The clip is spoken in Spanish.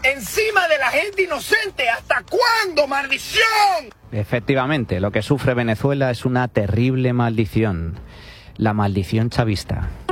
encima de la gente inocente. ¿Hasta cuándo, maldición? Efectivamente, lo que sufre Venezuela es una terrible maldición. La maldición chavista.